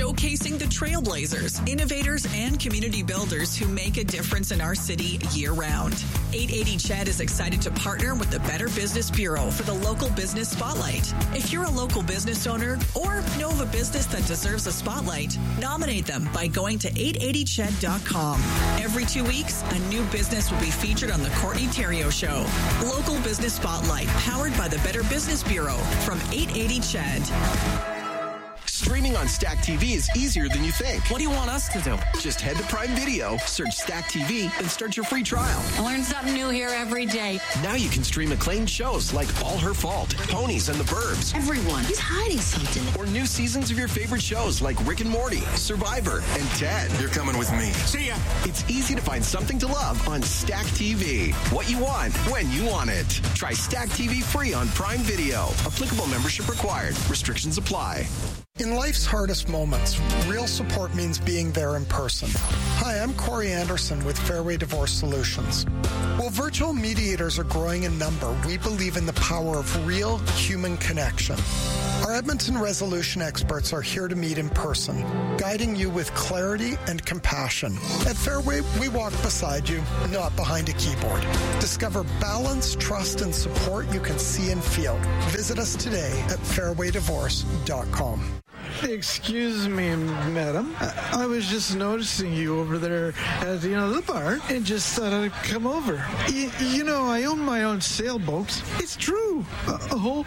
showcasing the trailblazers, innovators, and community builders who make a difference in our city year-round. 880 CHED is excited to partner with the Better Business Bureau for the Local Business Spotlight. If you're a local business owner or know of a business that deserves a spotlight, nominate them by going to 880ched.com. Every 2 weeks, a new business will be featured on the Courtney Theriault Show. Local Business Spotlight, powered by the Better Business Bureau from 880 CHED. Streaming on Stack TV is easier than you think. What do you want us to do? Just head to Prime Video, search Stack TV, and start your free trial. I learn something new here every day. Now you can stream acclaimed shows like All Her Fault, Ponies, and The Burbs. Everyone is hiding something. Or new seasons of your favorite shows like Rick and Morty, Survivor, and Ted. You're coming with me. See ya. It's easy to find something to love on Stack TV. What you want, when you want it. Try Stack TV free on Prime Video. Applicable membership required. Restrictions apply. In life's hardest moments, real support means being there in person. Hi, I'm Corey Anderson with Fairway Divorce Solutions. While virtual mediators are growing in number, we believe in the power of real human connection. Our Edmonton resolution experts are here to meet in person, guiding you with clarity and compassion. At Fairway, we walk beside you, not behind a keyboard. Discover balance, trust, and support you can see and feel. Visit us today at fairwaydivorce.com. Excuse me, madam. I was just noticing you over there at the bar and just thought I'd come over. You know, I own my own sailboat. It's true. A whole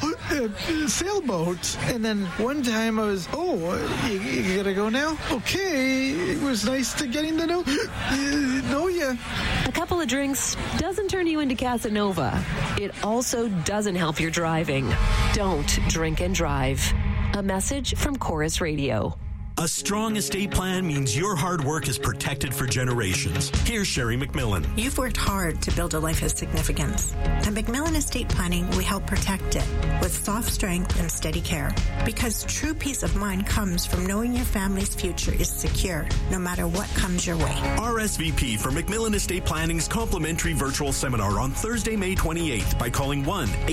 sailboat. And then one time I was, you gotta go now? Okay. It was nice to getting to know you. A couple of drinks doesn't turn you into Casanova. It also doesn't help your driving. Don't drink and drive. A message from Chorus Radio. A strong estate plan means your hard work is protected for generations. Here's Sherry McMillan. You've worked hard to build a life of significance. At McMillan Estate Planning, we help protect it with soft strength and steady care. Because true peace of mind comes from knowing your family's future is secure, no matter what comes your way. RSVP for McMillan Estate Planning's complimentary virtual seminar on Thursday, May 28th by calling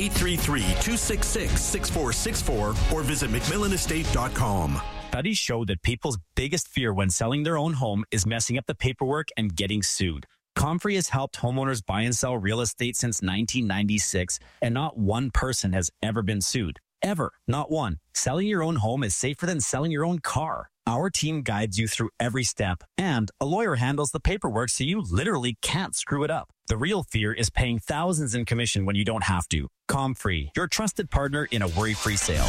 1-833-266-6464 or visit McMillanestate.com. Studies show that people's biggest fear when selling their own home is messing up the paperwork and getting sued. Comfrey has helped homeowners buy and sell real estate since 1996, and not one person has ever been sued. Ever. Not one. Selling your own home is safer than selling your own car. Our team guides you through every step, and a lawyer handles the paperwork so you literally can't screw it up. The real fear is paying thousands in commission when you don't have to. Comfrey, your trusted partner in a worry-free sale.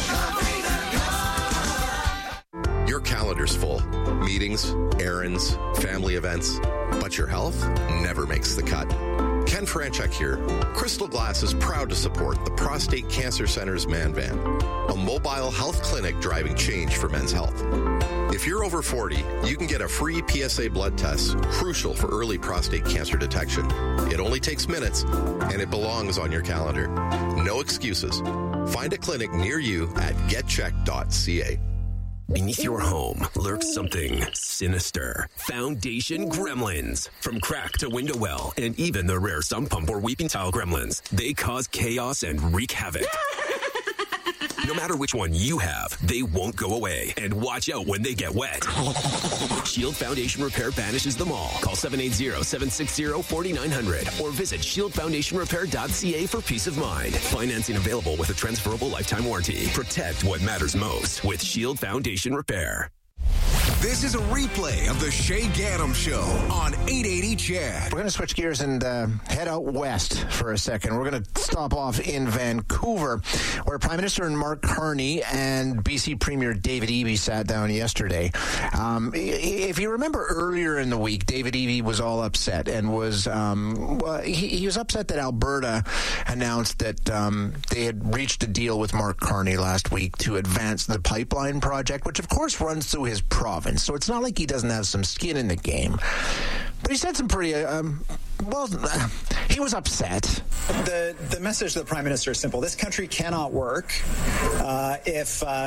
Your calendar's full. Meetings, errands, family events. But your health never makes the cut. Ken Franchuk here. Crystal Glass is proud to support the Prostate Cancer Center's Man Van, a mobile health clinic driving change for men's health. If you're over 40, you can get a free PSA blood test, crucial for early prostate cancer detection. It only takes minutes, and it belongs on your calendar. No excuses. Find a clinic near you at getcheck.ca. Beneath your home lurks something sinister. Foundation Gremlins. From crack to window well, and even the rare sump pump or weeping tile gremlins. They cause chaos and wreak havoc. No matter which one you have, they won't go away. And watch out when they get wet. Shield Foundation Repair banishes them all. Call 780-760-4900 or visit shieldfoundationrepair.ca for peace of mind. Financing available with a transferable lifetime warranty. Protect what matters most with Shield Foundation Repair. This is a replay of the Shay Gaddam Show on 880 CHED. We're going to switch gears and head out west for a second. We're going to stop off in Vancouver, where Prime Minister Mark Carney and BC Premier David Eby sat down yesterday. If you remember earlier in the week, David Eby was all upset and was he was upset that Alberta announced that they had reached a deal with Mark Carney last week to advance the pipeline project, which of course runs through his province. So it's not like he doesn't have some skin in the game. But he said some pretty Well, he was upset. The message to the Prime Minister is simple. This country cannot work if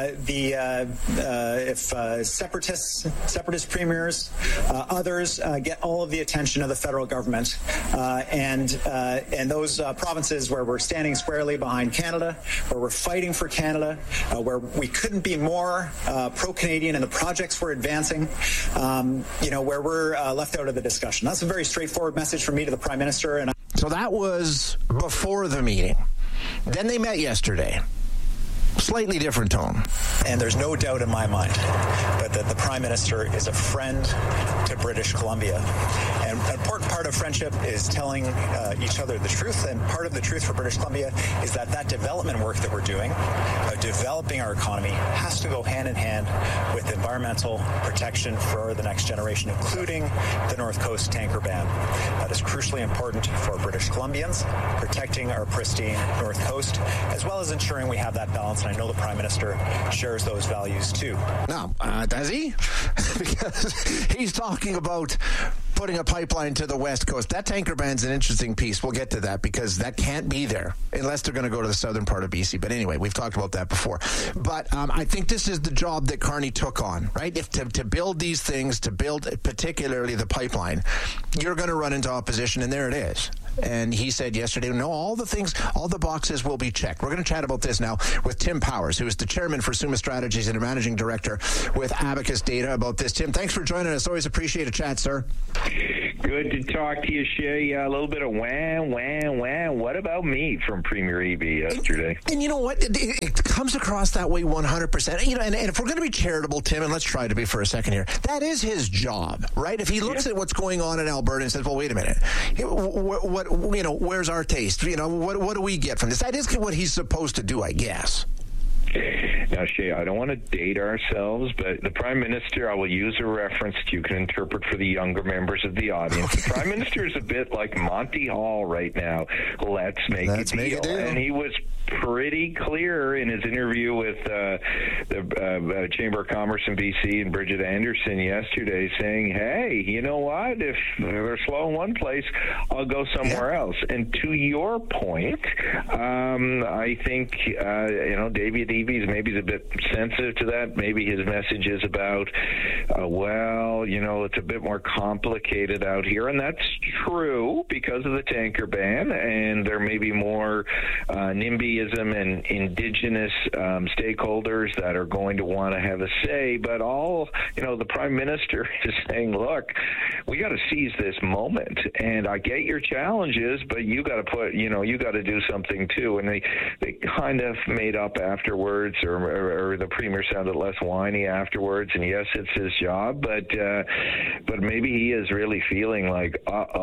separatist premiers, others get all of the attention of the federal government, and those provinces where we're standing squarely behind Canada, where we're fighting for Canada, where we couldn't be more pro-Canadian in the projects we're advancing, where we're left out of the discussion. That's a very straightforward message from me to the Prime Minister. So that was before the meeting. Then they met yesterday. Slightly different tone. And there's no doubt in my mind that the Prime Minister is a friend to British Columbia. And an important part of friendship is telling each other the truth. And part of the truth for British Columbia is that development work that we're doing, developing our economy, has to go hand in hand with environmental protection for the next generation, including the North Coast tanker ban. That is crucially important for British Columbians, protecting our pristine North Coast, as well as ensuring we have that balance. And I know the Prime Minister shares those values too. Now, does he? Because he's talking about putting a pipeline to the West Coast. That tanker ban's an interesting piece. We'll get to that because that can't be there unless they're going to go to the southern part of BC. But anyway, we've talked about that before. But I think this is the job that Carney took on, right? If to build these things, to build particularly the pipeline, you're going to run into opposition, and there it is. And he said yesterday, no, all the boxes will be checked. We're going to chat about this now with Tim Powers, who is the chairman for Summa Strategies and a managing director with Abacus Data about this. Tim, thanks for joining us. Always appreciate a chat, sir. Good to talk to you, Shay. A little bit of wham. What about me from Premier Eby yesterday? And you know what? It comes across that way 100%. You know, and if we're going to be charitable, Tim, and let's try to be for a second here, that is his job, right? If he looks at what's going on in Alberta and says, well, wait a minute, where's our taste? What do we get from this? That is what he's supposed to do, I guess. Now, Shay, I don't want to date ourselves, but the Prime Minister, I will use a reference that you can interpret for the younger members of the audience. The Prime Minister is a bit like Monty Hall right now. Let's make a deal. And he was pretty clear in his interview with the Chamber of Commerce in BC and Bridget Anderson yesterday, saying, hey, you know what? If they're slow in one place, I'll go somewhere else. And to your point, I think, David Eby's maybe a bit sensitive to that. Maybe his message is about, it's a bit more complicated out here. And that's true because of the tanker ban. And there may be more NIMBYism and indigenous stakeholders that are going to want to have a say. But the Prime Minister is saying, look, we got to seize this moment. And I get your challenges, but you got to do something too. And they kind of made up afterwards, or the Premier sounded less whiny afterwards. And yes, it's his job, but maybe he is really feeling like,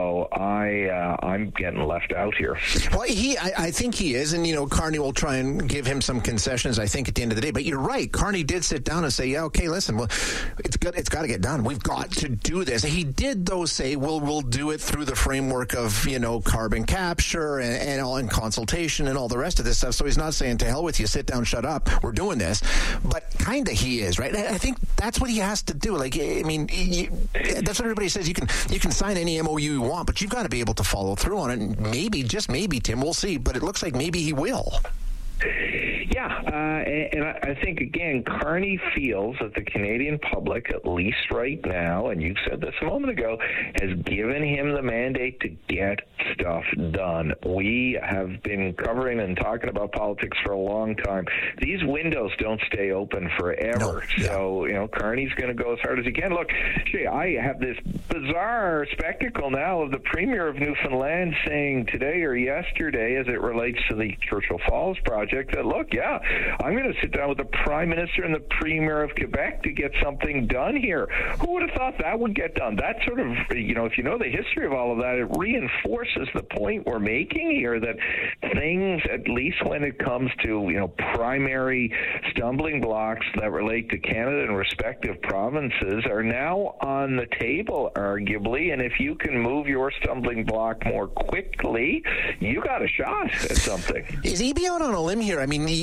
I'm getting left out here. Well, I think he is, and Carney will try and give him some concessions, I think, at the end of the day. But you're right, Carney did sit down and say, yeah, okay, listen, well, it's got to get done. We've got to do this. He did, though, say, we'll do it through the framework of carbon capture and all in consultation and all the rest of this stuff. So he's not saying, to hell with you, sit down, shut up, we're doing this. But kind of he is, right? I think that's what he has to do. Like, I mean, that's what everybody says. You can sign any MOU you want, but you've got to be able to follow through on it. Maybe, just maybe, Tim, we'll see. But it looks like maybe he will. Yeah, and I think, again, Carney feels that the Canadian public, at least right now, and you said this a moment ago, has given him the mandate to get stuff done. We have been covering and talking about politics for a long time. These windows don't stay open forever. No. So, Carney's going to go as hard as he can. Look, I have this bizarre spectacle now of the Premier of Newfoundland saying today or yesterday, as it relates to the Churchill Falls project, that, look, I'm going to sit down with the Prime Minister and the Premier of Quebec to get something done here. Who would have thought that would get done? That sort of, if you know the history of all of that, it reinforces the point we're making here, that things, at least when it comes to, primary stumbling blocks that relate to Canada and respective provinces, are now on the table, arguably. And if you can move your stumbling block more quickly, you got a shot at something. Is Eby out on a limb here? I mean,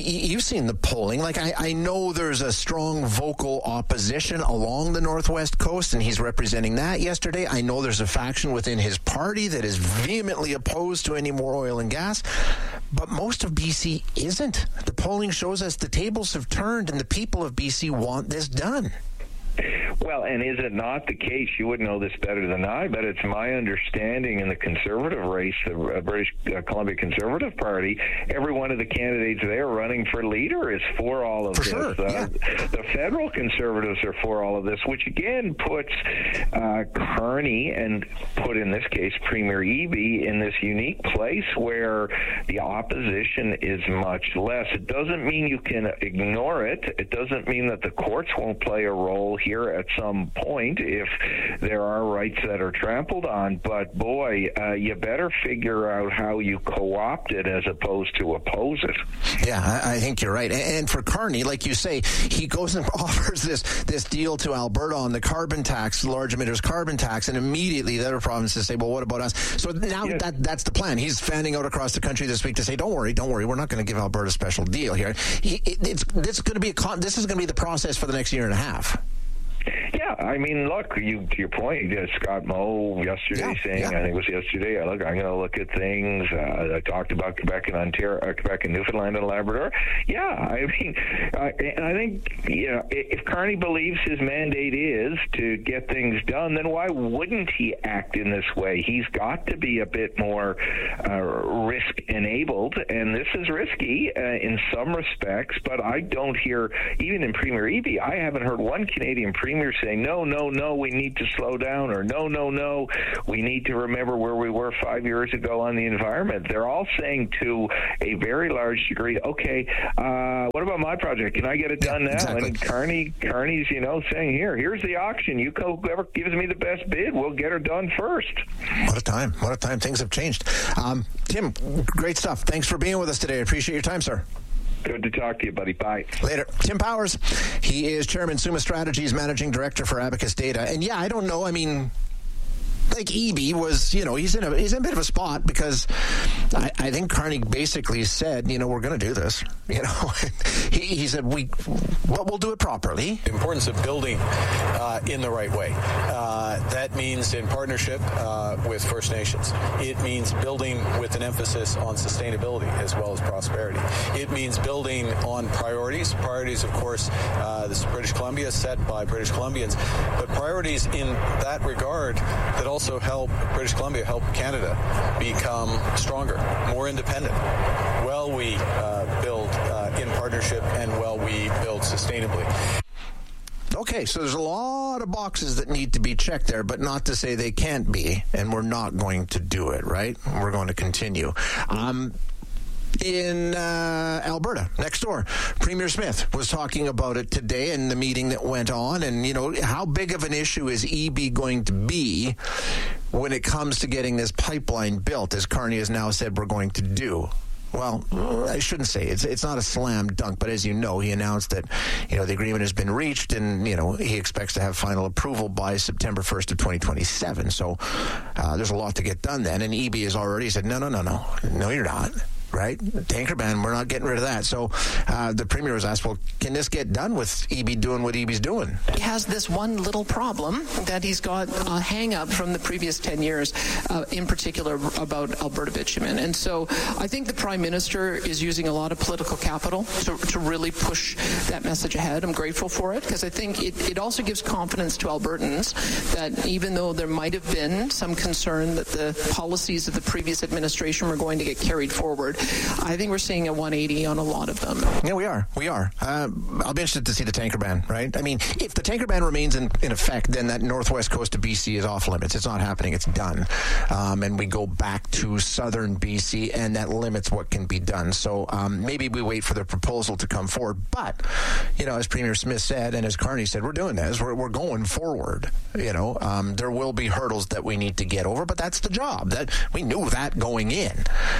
you've seen the polling. Like, I know there's a strong vocal opposition along the Northwest coast, and he's representing that yesterday. I know there's a faction within his party that is vehemently opposed to any more oil and gas, but most of BC isn't. The polling shows us the tables have turned, and the people of BC want this done. Well, and is it not the case, you would know this better than I, but it's my understanding in the Conservative race, the British Columbia Conservative Party, every one of the candidates there running for leader is for all of this. Sure, The federal Conservatives are for all of this, which again puts Carney and in this case Premier Eby in this unique place where the opposition is much less. It doesn't mean you can ignore it. It doesn't mean that the courts won't play a role here at some point if there are rights that are trampled on, but boy, you better figure out how you co-opt it as opposed to oppose it. Yeah, I think you're right. And for Carney, like you say, he goes and offers this deal to Alberta on the carbon tax, large emitters carbon tax, and immediately the other provinces say, well, what about us? So now that's the plan. He's fanning out across the country this week to say, don't worry, we're not going to give Alberta a special deal here. This is going to be the process for the next year and a half. Yeah, I mean, look, to your point, Scott Moe yesterday saying, I think it was yesterday, I'm going to look at things. I talked about Quebec and Ontario, Quebec and Newfoundland and Labrador. Yeah, I mean, and I think, if Carney believes his mandate is to get things done, then why wouldn't he act in this way? He's got to be a bit more risk-enabled, and this is risky in some respects, but I don't hear, even in Premier Eby, I haven't heard one Canadian Premier saying, no, we need to slow down, or no, we need to remember where we were 5 years ago on the environment. They're all saying to a very large degree, okay, what about my project? Can I get it done now? Exactly. And Carney's, saying, here's the auction. Whoever gives me the best bid, we'll get her done first. What a time. Things have changed. Tim, great stuff. Thanks for being with us today. I appreciate your time, sir. Good to talk to you, buddy. Bye. Later. Tim Powers. He is Chairman, Summa Strategies, Managing Director for Abacus Data. And I don't know. I mean, like Eby was, he's in a bit of a spot because I think Carney basically said, we're going to do this. He said we'll do it properly. The importance of building in the right way. That means in partnership with First Nations. It means building with an emphasis on sustainability as well as prosperity. It means building on priorities. Priorities, of course, this is British Columbia, set by British Columbians, but priorities in that regard that also help British Columbia, help Canada become stronger, more independent. Well, we build in partnership, and we build sustainably. Okay, so there's a lot of boxes that need to be checked there, but not to say they can't be, and we're not going to do it, right? We're going to continue. In Alberta, next door, Premier Smith was talking about it today in the meeting that went on, and, how big of an issue is Eby going to be when it comes to getting this pipeline built, as Carney has now said we're going to do? Well, I shouldn't say it's not a slam dunk, but as you know, he announced that, the agreement has been reached, and, he expects to have final approval by September 1st of 2027. So there's a lot to get done then. And Eby has already said, no, you're not. Right? Tanker ban, we're not getting rid of that. So the Premier was asked, well, can this get done with Eby doing what Eby's doing? He has this one little problem that he's got a hang-up from the previous 10 years, in particular about Alberta bitumen. And so I think the Prime Minister is using a lot of political capital to really push that message ahead. I'm grateful for it, because I think it also gives confidence to Albertans that even though there might have been some concern that the policies of the previous administration were going to get carried forward, I think we're seeing a 180 on a lot of them. Yeah, we are. I'll be interested to see the tanker ban, right? I mean, if the tanker ban remains in effect, then that northwest coast of BC is off limits. It's not happening. It's done. And we go back to southern BC, and that limits what can be done. So maybe we wait for the proposal to come forward. But, as Premier Smith said, and as Carney said, we're doing this. We're going forward. There will be hurdles that we need to get over, but that's the job. That we knew that going in.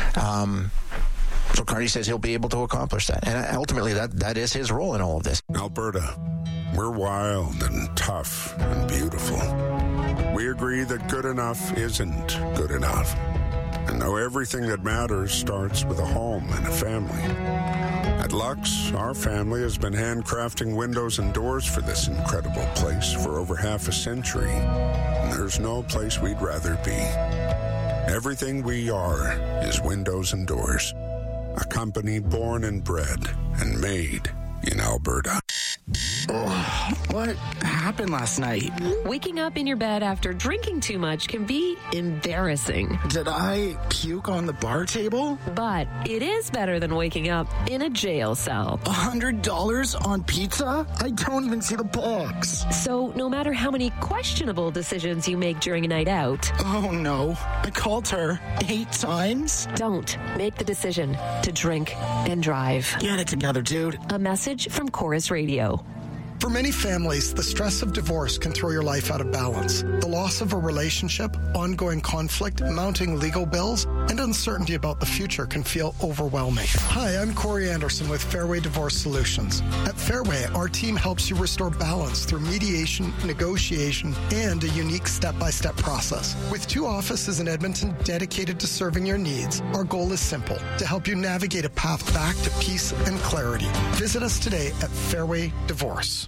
So Carney says he'll be able to accomplish that. And ultimately, that is his role in all of this. Alberta, we're wild and tough and beautiful. We agree that good enough isn't good enough. And know everything that matters starts with a home and a family. At Lux, our family has been handcrafting windows and doors for this incredible place for over half a century. And there's no place we'd rather be. Everything we are is windows and doors. A company born and bred and made in Alberta. What happened last night? Waking up in your bed after drinking too much can be embarrassing. Did I puke on the bar table? But it is better than waking up in a jail cell. $100 on pizza? I don't even see the box. So no matter how many questionable decisions you make during a night out... Oh no, I called her 8 times? Don't make the decision to drink and drive. Get it together, dude. A message from Chorus Radio. For many families, the stress of divorce can throw your life out of balance. The loss of a relationship, ongoing conflict, mounting legal bills, and uncertainty about the future can feel overwhelming. Hi, I'm Corey Anderson with Fairway Divorce Solutions. At Fairway, our team helps you restore balance through mediation, negotiation, and a unique step-by-step process. With 2 offices in Edmonton dedicated to serving your needs, our goal is simple: to help you navigate a path back to peace and clarity. Visit us today at Fairway Divorce.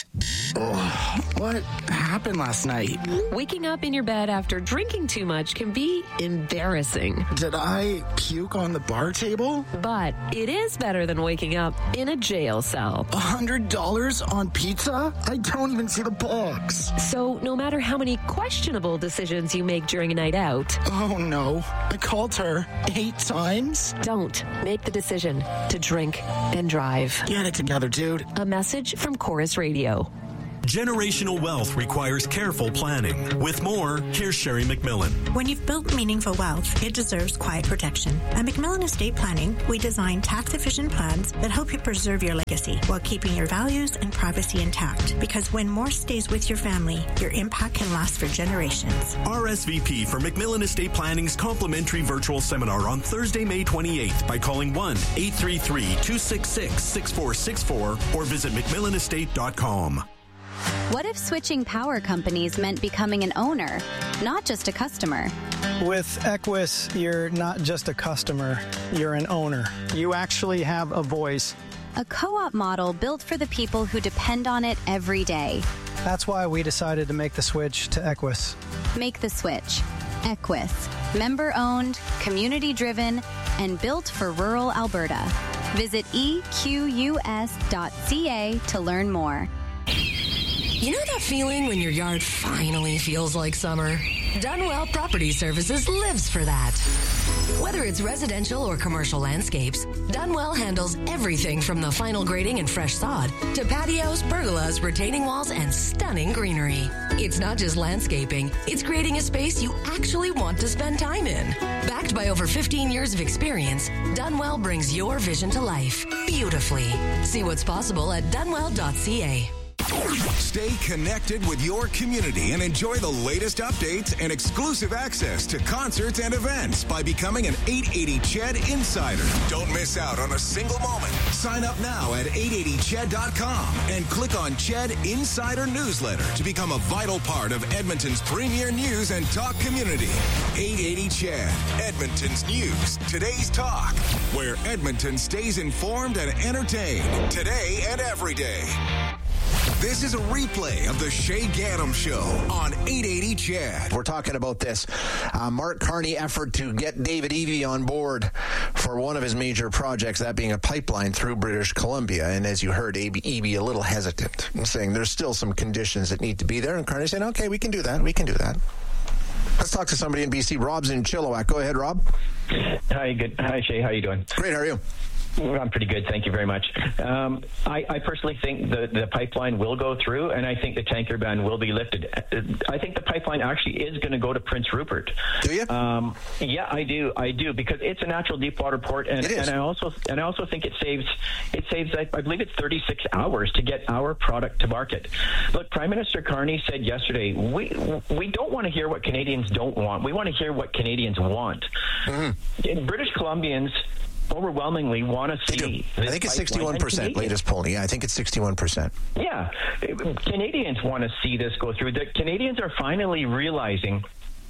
What happened last night? Waking up in your bed after drinking too much can be embarrassing. Did I puke on the bar table? But it is better than waking up in a jail cell. $100 on pizza? I don't even see the box. So no matter how many questionable decisions you make during a night out... Oh no, I called her 8 times? Don't make the decision to drink and drive. Get it together, dude. A message from Chorus Radio. Generational wealth requires careful planning. With more, here's Sherry McMillan. When you've built meaningful wealth, it deserves quiet protection. At McMillan Estate Planning, we design tax-efficient plans that help you preserve your legacy while keeping your values and privacy intact. Because when more stays with your family, your impact can last for generations. RSVP for McMillan Estate Planning's complimentary virtual seminar on Thursday, May 28th by calling 1-833-266-6464 or visit McMillanestate.com. What if switching power companies meant becoming an owner, not just a customer? With Equus, you're not just a customer, you're an owner. You actually have a voice. A co-op model built for the people who depend on it every day. That's why we decided to make the switch to Equus. Make the switch. Equus. Member-owned, community-driven, and built for rural Alberta. Visit equs.ca to learn more. You know that feeling when your yard finally feels like summer? Dunwell Property Services lives for that. Whether it's residential or commercial landscapes, Dunwell handles everything from the final grading and fresh sod to patios, pergolas, retaining walls, and stunning greenery. It's not just landscaping, it's creating a space you actually want to spend time in. Backed by over 15 years of experience, Dunwell brings your vision to life beautifully. See what's possible at dunwell.ca. Stay connected with your community and enjoy the latest updates and exclusive access to concerts and events by becoming an 880 CHED Insider. Don't miss out on a single moment. Sign up now at 880ched.com and click on CHED Insider Newsletter to become a vital part of Edmonton's premier news and talk community. 880 CHED, Edmonton's news, today's talk, where Edmonton stays informed and entertained today and every day. This is a replay of the Shay Gaddam Show on 880 CHED. We're talking about this Mark Carney effort to get David Eby on board for one of his major projects, that being a pipeline through British Columbia. And as you heard, Eby a little hesitant, saying there's still some conditions that need to be there. And Carney saying, okay, we can do that. We can do that. Let's talk to somebody in BC. Rob's in Chilliwack. Go ahead, Rob. Hi, good. Hi, Shay. How are you doing? Great. How are you? I'm pretty good. Thank you very much. I personally think the pipeline will go through, and I think the tanker ban will be lifted. I think the pipeline actually is going to go to Prince Rupert. Do you? Yeah, I do, because it's a natural deep water port, and I also think it saves I believe it's 36 hours to get our product to market. Look, Prime Minister Carney said yesterday, we don't want to hear what Canadians don't want. We want to hear what Canadians want. Mm-hmm. British Columbians overwhelmingly want to see. I think it's 61% latest polling. Yeah, I think it's 61%. Yeah, Canadians want to see this go through. The Canadians are finally realizing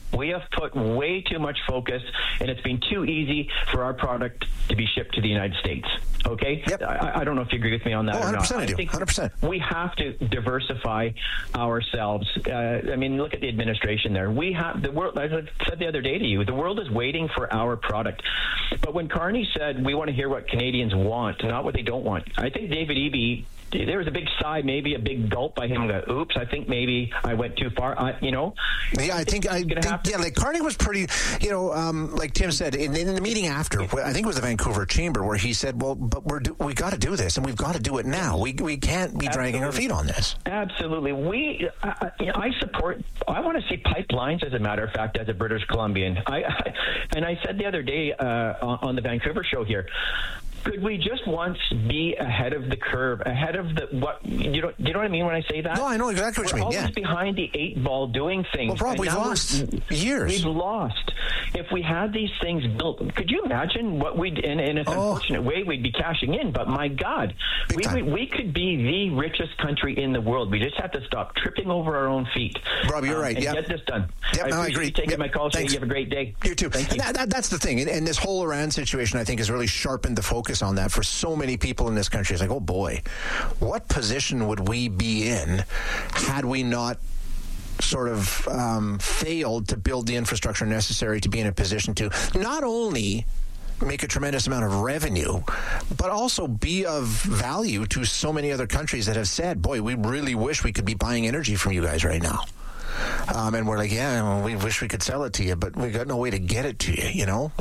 We have put way too much focus, and it's been too easy for our product to be shipped to the United States. Okay? Yep. I don't know if you agree with me on that or not. 100% I do. 100%. We have to diversify ourselves. I mean, look at the administration there. We have the world, as I said the other day to you, the world is waiting for our product. But when Carney said we want to hear what Canadians want, not what they don't want, I think David Eby, there was a big sigh, maybe a big gulp by him. Oops, I think maybe I went too far. Yeah, I think like Carney was pretty, like Tim said in the meeting after, I think it was the Vancouver Chamber, where he said, well, but we got to do this, and we've got to do it now. We can't be dragging our feet on this. Absolutely. I support, I want to see pipelines, as a matter of fact, as a British Columbian. And I said the other day on the Vancouver show here, could we just once be ahead of the curve, ahead of what you know what I mean when I say that? No, I know exactly what you mean. We're always behind the 8 ball doing things. Well, Rob, we've lost years. We've lost. If we had these things built, could you imagine what we'd in an unfortunate way we'd be cashing in? But my God, we could be the richest country in the world. We just have to stop tripping over our own feet. Rob, you're right. And get this done. Yep, I agree. You taking my call. You have a great day. You too. Thank you. That's the thing. And this whole Iran situation, I think, has really sharpened the focus on that for so many people in this country. It's like, oh boy, what position would we be in had we not sort of failed to build the infrastructure necessary to be in a position to not only make a tremendous amount of revenue, but also be of value to so many other countries that have said, boy, we really wish we could be buying energy from you guys right now. And we're like, we wish we could sell it to you, but we got no way to get it to you,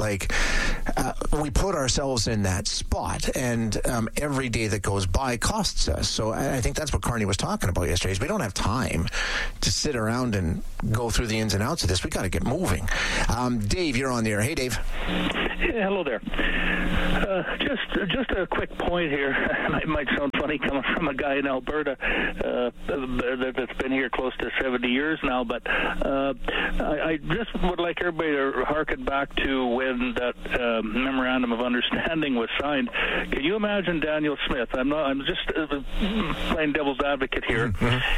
we put ourselves in that spot, and every day that goes by costs us. So I think that's what Carney was talking about yesterday, is we don't have time to sit around and go through the ins and outs of this. We got to get moving. Dave, you're on the air. Hey, Dave. Yeah, hello there. Just a quick point here. It might sound funny coming from a guy in Alberta that's been here close to 70 years now, but I just would like everybody to harken back to when that memorandum of understanding was signed. Can you imagine Danielle Smith? I'm just playing devil's advocate here.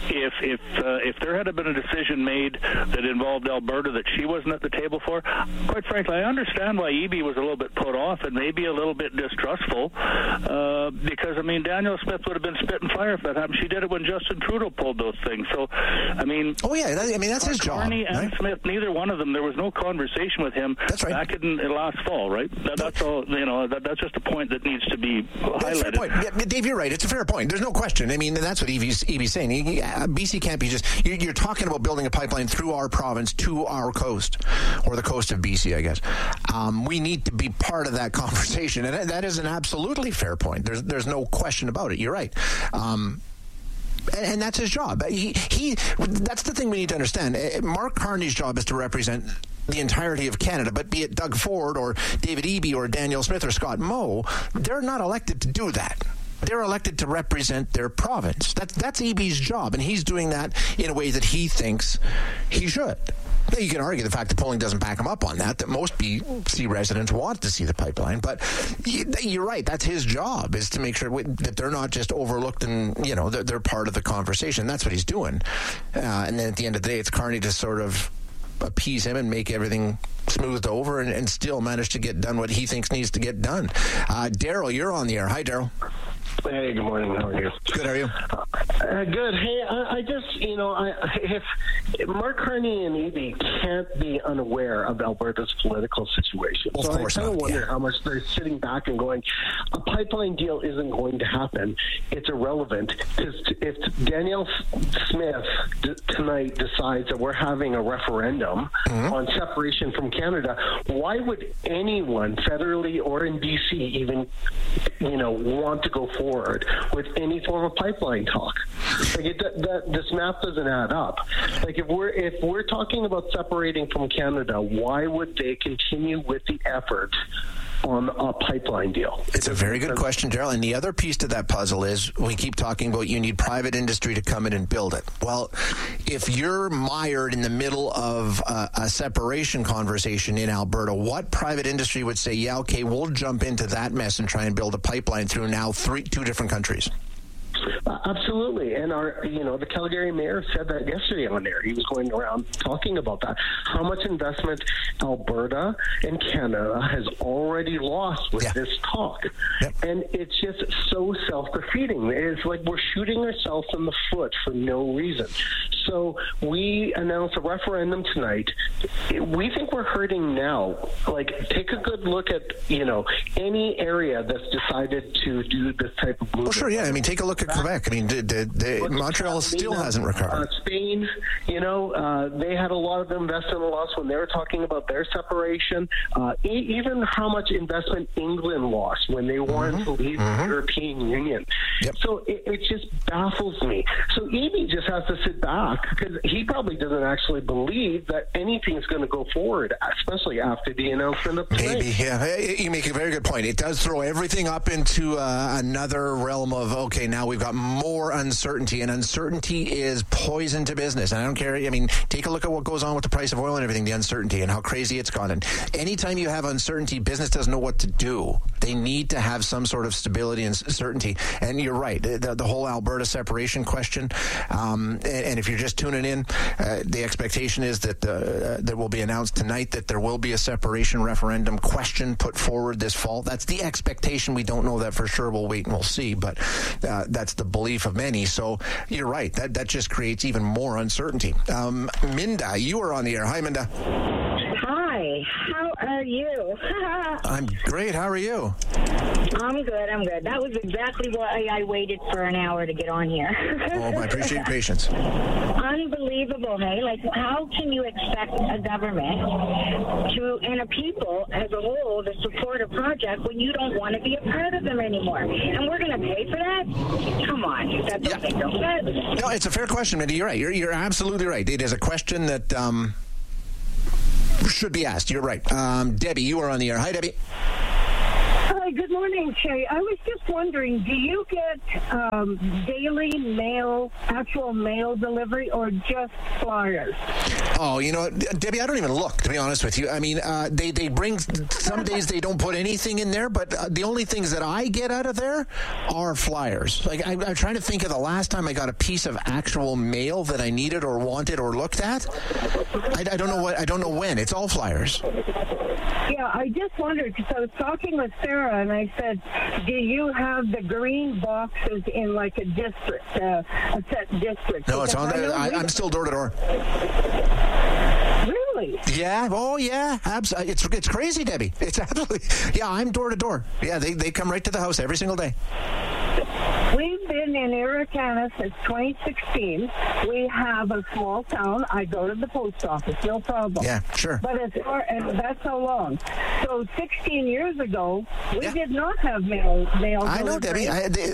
If there had been a decision made that involved Alberta that she wasn't at the table for, quite frankly, I understand why Eby was a little bit put off and maybe a little bit distrustful, because Danielle Smith would have been spitting fire if that happened. She did it when Justin Trudeau pulled those things. So, that's his job. Carney and Smith, neither one of them. There was no conversation with him back in last fall, right? That's all. That's just a point that needs to be highlighted. That's a fair point. Yeah, Dave, you're right. It's a fair point. There's no question. I mean, that's what Eby's saying. BC can't be just. You're talking about building a pipeline through our province to our coast, or the coast of BC, I guess. We need to be part of that conversation, and that is an absolutely fair point. There's no question about it. You're right. And that's his job. That's the thing we need to understand. Mark Carney's job is to represent the entirety of Canada, but be it Doug Ford or David Eby or Danielle Smith or Scott Moe, they're not elected to do that. They're elected to represent their province. That's Eby's job, and he's doing that in a way that he thinks he should. Now, you can argue the fact that polling doesn't back him up on that most BC residents want to see the pipeline, but you're right. That's his job, is to make sure that they're not just overlooked and, they're part of the conversation. That's what he's doing. And then at the end of the day, it's Carney to sort of appease him and make everything smoothed over and still manage to get done what he thinks needs to get done. Daryl, you're on the air. Hi, Daryl. Hey, good morning. How are you? Good, how are you? Good. Hey, I just, if Mark Carney and Eby can't be unaware of Alberta's political situation. Of course I kind of wonder yeah. how much they're sitting back and going, a pipeline deal isn't going to happen. It's irrelevant. Because if Danielle Smith tonight decides that we're having a referendum on separation from Canada, why would anyone, federally or in BC, even, want to go forward with any form of pipeline talk? Like this math doesn't add up. Like if we're talking about separating from Canada, why would they continue with the effort on a pipeline deal? It's a very good question, Gerald. And the other piece to that puzzle is we keep talking about you need private industry to come in and build it. Well, if you're mired in the middle of a separation conversation in Alberta, what private industry would say, yeah, okay, we'll jump into that mess and try and build a pipeline through now two different countries? Absolutely. And the Calgary mayor said that yesterday on there. He was going around talking about that. How much investment Alberta and Canada has already lost with this talk. Yep. And it's just so self-defeating. It's like we're shooting ourselves in the foot for no reason. So we announced a referendum tonight. We think we're hurting now. Like, take a good look at, any area that's decided to do this type of movement. Well, sure, yeah. I mean, take a look at Quebec. I mean, Montreal still hasn't recovered. Spain, they had a lot of investment loss when they were talking about their separation. Even how much investment England lost when they wanted to leave the European Union. Yep. So it just baffles me. So Eby just has to sit back because he probably doesn't actually believe that anything is going to go forward, especially after the announcement of tonight. Maybe, yeah. You make a very good point. It does throw everything up into another realm of, okay, now we've got more uncertainty, and uncertainty is poison to business. And I don't care. I mean, take a look at what goes on with the price of oil and everything, the uncertainty and how crazy it's gone. And anytime you have uncertainty, business doesn't know what to do. They need to have some sort of stability and certainty. And you're right, the whole Alberta separation question. And if you're just tuning in, the expectation is that there will be announced tonight that there will be a separation referendum question put forward this fall. That's the expectation. We don't know that for sure. We'll wait and we'll see. But that's the belief of many. So you're right. That just creates even more uncertainty. Minda, you are on the air. Hi, Minda. Hi. How are you? I'm great. How are you? I'm good. That was exactly why I waited for an hour to get on here. I appreciate your patience. Unbelievable, hey? Like, how can you expect a government and a people as a whole to support a project when you don't want to be a part of them anymore? And we're going to pay for that? Come on. That doesn't make no sense. No, it's a fair question, Mindy. You're right. You're absolutely right. It is a question that should be asked. You're right. Debbie, you are on the air. Hi, Debbie. Hi, good morning, Shay. I was just wondering, do you get daily mail, actual mail delivery, or just flyers? Oh, Debbie, I don't even look, to be honest with you. I mean, they bring, some days they don't put anything in there, but the only things that I get out of there are flyers. Like, I'm trying to think of the last time I got a piece of actual mail that I needed or wanted or looked at. I don't know when. It's all flyers. Yeah, I just wondered, because I was talking with Sarah, and I said, do you have the green boxes in like a district, a set district? No, it's on there. I'm still door to door. Really? Yeah. Oh, yeah. Absolutely. It's crazy, Debbie. It's absolutely. Yeah, I'm door to door. Yeah, they come right to the house every single day. We've been in Irricana since 2016. We have a small town. I go to the post office, no problem. Yeah, sure. But and that's how long. So 16 years ago, we did not have mail. I know, Debbie.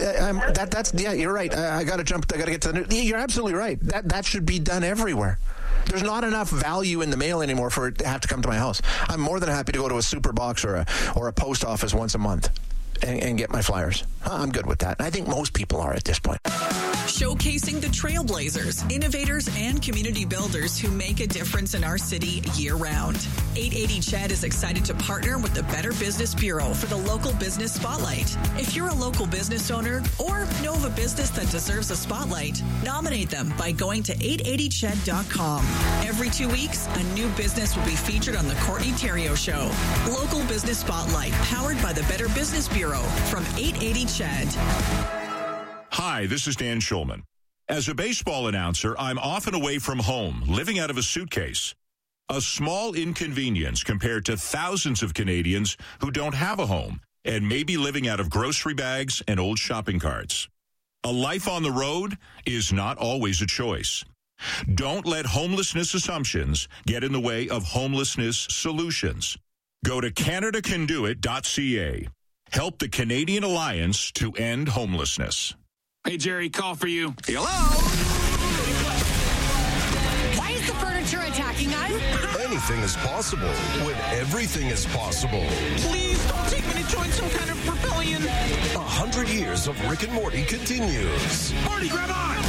You're right. I got to get to the new. You're absolutely right. That should be done everywhere. There's not enough value in the mail anymore for it to have to come to my house. I'm more than happy to go to a super box or a post office once a month and get my flyers. I'm good with that. I think most people are at this point. Showcasing the trailblazers, innovators, and community builders who make a difference in our city year-round. 880 CHED is excited to partner with the Better Business Bureau for the Local Business Spotlight. If you're a local business owner or know of a business that deserves a spotlight, nominate them by going to 880ched.com. Every 2 weeks, a new business will be featured on the Courtney Theriault Show. Local Business Spotlight, powered by the Better Business Bureau from 880 CHED. Hi, this is Dan Schulman. As a baseball announcer, I'm often away from home, living out of a suitcase. A small inconvenience compared to thousands of Canadians who don't have a home and may be living out of grocery bags and old shopping carts. A life on the road is not always a choice. Don't let homelessness assumptions get in the way of homelessness solutions. Go to CanadaCanDoIt.ca. Help the Canadian Alliance to End Homelessness. Hey, Jerry, call for you. Hello? Why is the furniture attacking us? Anything is possible when everything is possible. Please don't take me to join some kind of rebellion. 100 years of Rick and Morty continues. Morty, grab on!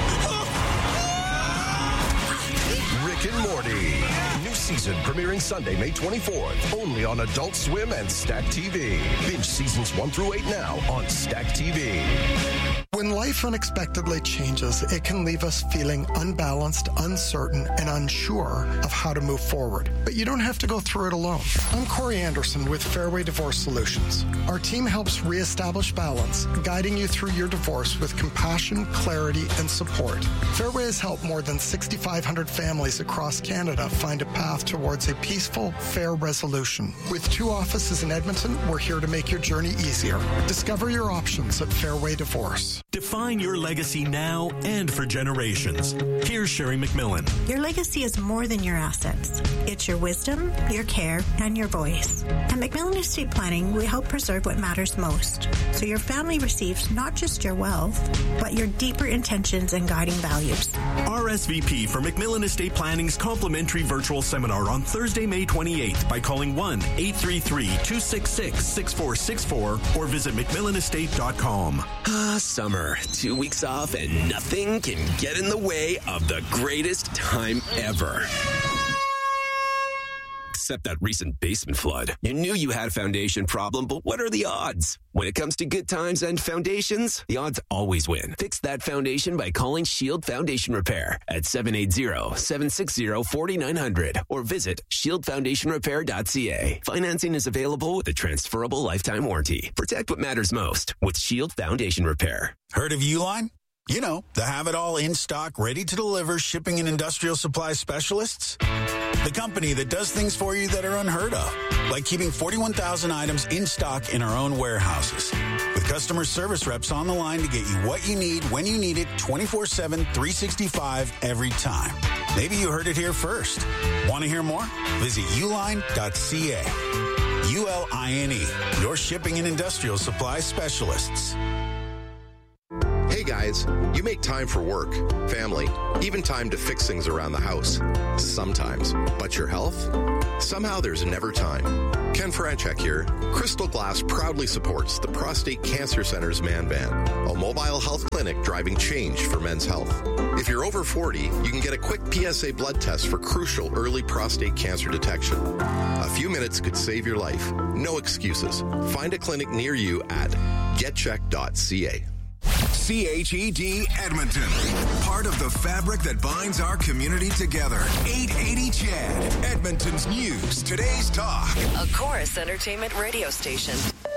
Rick and Morty. New season premiering Sunday, May 24th. Only on Adult Swim and Stack TV. Binge seasons 1 through 8 now on Stack TV. When life unexpectedly changes, it can leave us feeling unbalanced, uncertain, and unsure of how to move forward. But you don't have to go through it alone. I'm Corey Anderson with Fairway Divorce Solutions. Our team helps reestablish balance, guiding you through your divorce with compassion, clarity, and support. Fairway has helped more than 6,500 families across Canada find a path towards a peaceful, fair resolution. With 2 offices in Edmonton, we're here to make your journey easier. Discover your options at Fairway Divorce. Define your legacy now and for generations. Here's Sherry McMillan. Your legacy is more than your assets. It's your wisdom, your care, and your voice. At McMillan Estate Planning, we help preserve what matters most, so your family receives not just your wealth, but your deeper intentions and guiding values. RSVP for McMillan Estate Planning's complimentary virtual seminar on Thursday, May 28th by calling 1-833-266-6464 or visit McMillanestate.com. Summer. 2 weeks off and nothing can get in the way of the greatest time ever. Except that recent basement flood. You knew you had a foundation problem, but what are the odds? When it comes to good times and foundations, the odds always win. Fix that foundation by calling Shield Foundation Repair at 780-760-4900 or visit shieldfoundationrepair.ca. Financing is available with a transferable lifetime warranty. Protect what matters most with Shield Foundation Repair. Heard of Uline? You know, the have-it-all in-stock, ready-to-deliver shipping and industrial supply specialists. The company that does things for you that are unheard of, like keeping 41,000 items in stock in our own warehouses. With customer service reps on the line to get you what you need when you need it 24/7, 365 every time. Maybe you heard it here first. Want to hear more? Visit uline.ca. ULINE, your shipping and industrial supply specialists. Hey guys, you make time for work, family, even time to fix things around the house. Sometimes. But your health? Somehow there's never time. Ken Franchek here. Crystal Glass proudly supports the Prostate Cancer Center's Man Van, a mobile health clinic driving change for men's health. If you're over 40, you can get a quick PSA blood test for crucial early prostate cancer detection. A few minutes could save your life. No excuses. Find a clinic near you at getcheck.ca. CHED Edmonton. Part of the fabric that binds our community together. 880 CHED. Edmonton's news. Today's talk. A Chorus Entertainment radio station.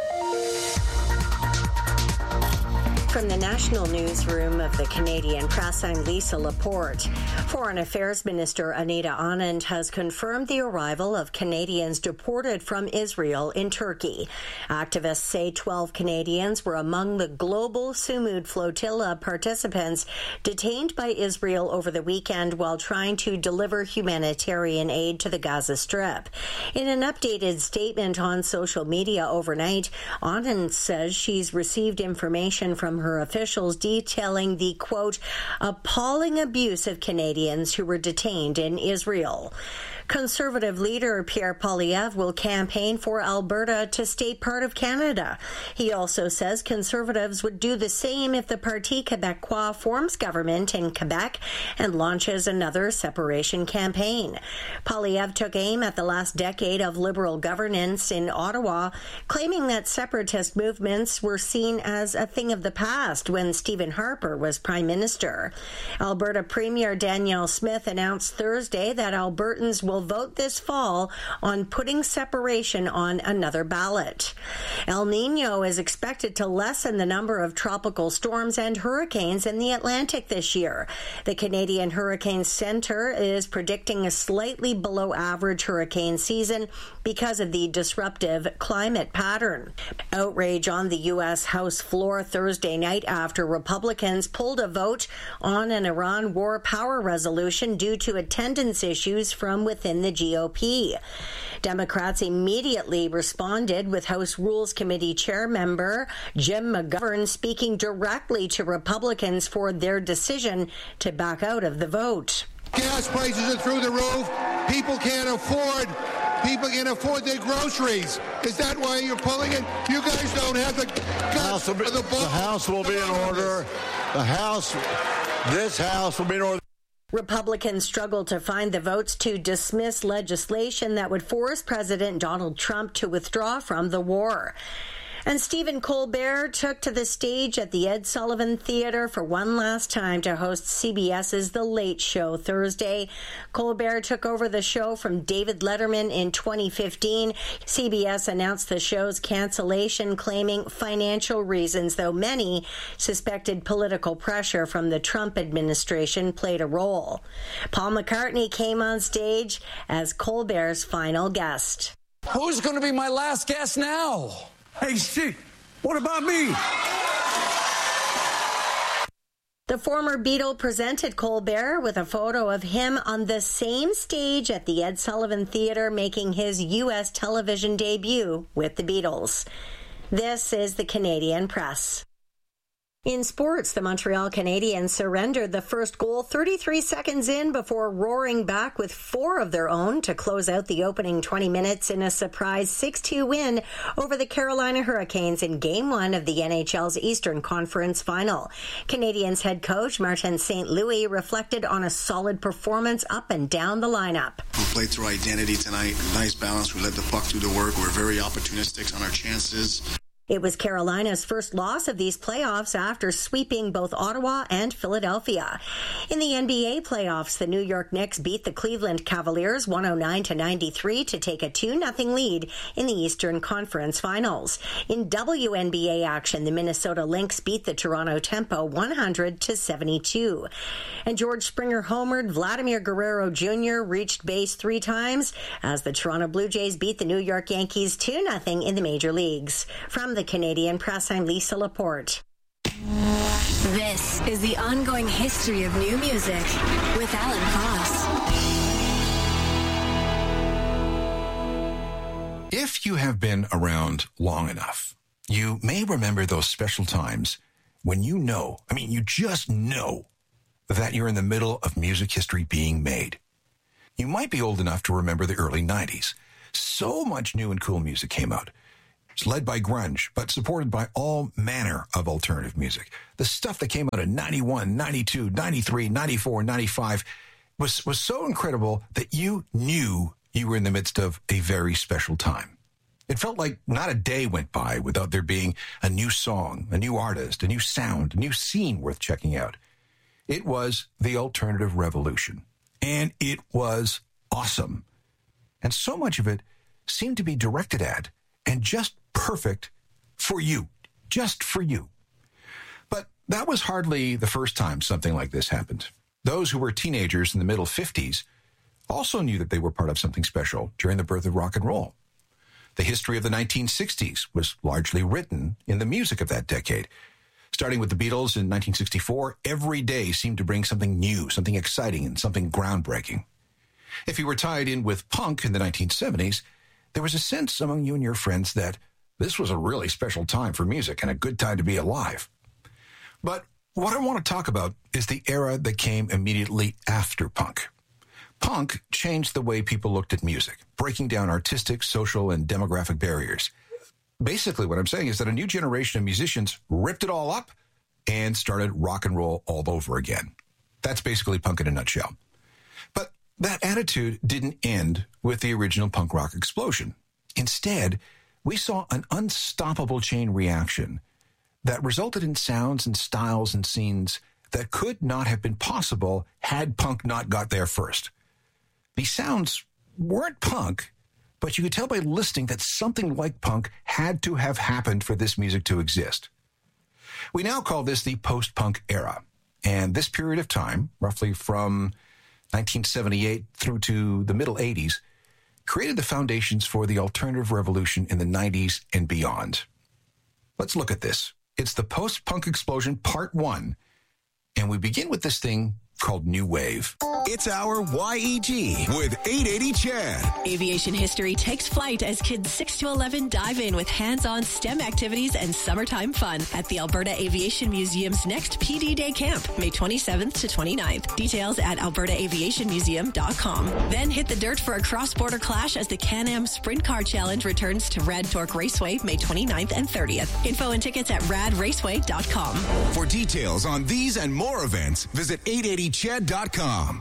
From the National Newsroom of the Canadian Press, I'm Lisa Laporte. Foreign Affairs Minister Anita Anand has confirmed the arrival of Canadians deported from Israel in Turkey. Activists say 12 Canadians were among the global Sumud flotilla participants detained by Israel over the weekend while trying to deliver humanitarian aid to the Gaza Strip. In an updated statement on social media overnight, Anand says she's received information from her officials detailing the, quote, appalling abuse of Canadians who were detained in Israel. Conservative leader Pierre Poilievre will campaign for Alberta to stay part of Canada. He also says Conservatives would do the same if the Parti Québécois forms government in Quebec and launches another separation campaign. Poilievre took aim at the last decade of Liberal governance in Ottawa, claiming that separatist movements were seen as a thing of the past when Stephen Harper was Prime Minister. Alberta Premier Danielle Smith announced Thursday that Albertans will vote this fall on putting separation on another ballot. El Nino is expected to lessen the number of tropical storms and hurricanes in the Atlantic this year. The Canadian Hurricane Center is predicting a slightly below average hurricane season because of the disruptive climate pattern. Outrage on the U.S. House floor Thursday night after Republicans pulled a vote on an Iran war power resolution due to attendance issues from within the GOP. Democrats immediately responded with House Rules Committee Chair member Jim McGovern speaking directly to Republicans for their decision to back out of the vote. Gas prices are through the roof. People can't afford their groceries. Is that why you're pulling it? You guys don't have the guts of the ball. The House will be in order. This House will be in order. Republicans struggled to find the votes to dismiss legislation that would force President Donald Trump to withdraw from the war. And Stephen Colbert took to the stage at the Ed Sullivan Theatre for one last time to host CBS's The Late Show Thursday. Colbert took over the show from David Letterman in 2015. CBS announced the show's cancellation, claiming financial reasons, though many suspected political pressure from the Trump administration played a role. Paul McCartney came on stage as Colbert's final guest. Who's going to be my last guest now? Hey, shit, what about me? The former Beatle presented Colbert with a photo of him on the same stage at the Ed Sullivan Theatre, making his U.S. television debut with the Beatles. This is the Canadian Press. In sports, the Montreal Canadiens surrendered the first goal 33 seconds in before roaring back with 4 of their own to close out the opening 20 minutes in a surprise 6-2 win over the Carolina Hurricanes in Game 1 of the NHL's Eastern Conference Final. Canadiens head coach Martin St. Louis reflected on a solid performance up and down the lineup. We played through identity tonight. Nice balance. We let the puck do the work. We're very opportunistic on our chances. It was Carolina's first loss of these playoffs after sweeping both Ottawa and Philadelphia. In the NBA playoffs, the New York Knicks beat the Cleveland Cavaliers 109-93 to take a 2-0 lead in the Eastern Conference Finals. In WNBA action, the Minnesota Lynx beat the Toronto Tempo 100-72. And George Springer homered. Vladimir Guerrero Jr. reached base 3 times as the Toronto Blue Jays beat the New York Yankees 2-0 in the major leagues. From the Canadian Press, I'm Lisa Laporte. This is the ongoing history of new music with Alan Cross. If you have been around long enough, you may remember those special times when you just know that you're in the middle of music history being made. You might be old enough to remember the early 90s. So much new and cool music came out. It's led by grunge, but supported by all manner of alternative music. The stuff that came out in 91, 92, 93, 94, 95 was so incredible that you knew you were in the midst of a very special time. It felt like not a day went by without there being a new song, a new artist, a new sound, a new scene worth checking out. It was the alternative revolution, and it was awesome. And so much of it seemed to be directed at and just perfect for you, just for you. But that was hardly the first time something like this happened. Those who were teenagers in the middle 50s also knew that they were part of something special during the birth of rock and roll. The history of the 1960s was largely written in the music of that decade. Starting with the Beatles in 1964, every day seemed to bring something new, something exciting, and something groundbreaking. If you were tied in with punk in the 1970s, there was a sense among you and your friends that this was a really special time for music and a good time to be alive. But what I want to talk about is the era that came immediately after punk. Punk changed the way people looked at music, breaking down artistic, social, and demographic barriers. Basically, what I'm saying is that a new generation of musicians ripped it all up and started rock and roll all over again. That's basically punk in a nutshell. But that attitude didn't end with the original punk rock explosion. Instead, we saw an unstoppable chain reaction that resulted in sounds and styles and scenes that could not have been possible had punk not got there first. These sounds weren't punk, but you could tell by listening that something like punk had to have happened for this music to exist. We now call this the post-punk era, and this period of time, roughly from 1978 through to the middle 80s, created the foundations for the alternative revolution in the 90s and beyond. Let's look at this. It's the post-punk explosion part 1, and we begin with this thing called New Wave. It's our YEG with 880 Chad. Aviation history takes flight as kids 6 to 11 dive in with hands-on STEM activities and summertime fun at the Alberta Aviation Museum's next PD Day camp, May 27th to 29th. Details at albertaaviationmuseum.com. Then hit the dirt for a cross-border clash as the Can-Am Sprint Car Challenge returns to Rad Torque Raceway, May 29th and 30th. Info and tickets at radraceway.com. For details on these and more events, visit 880chad.com.